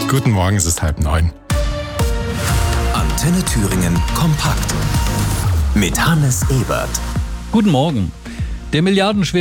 Guten Morgen, es ist 8:30. Antenne Thüringen kompakt mit Hannes Ebert. Guten Morgen. Der milliardenschwere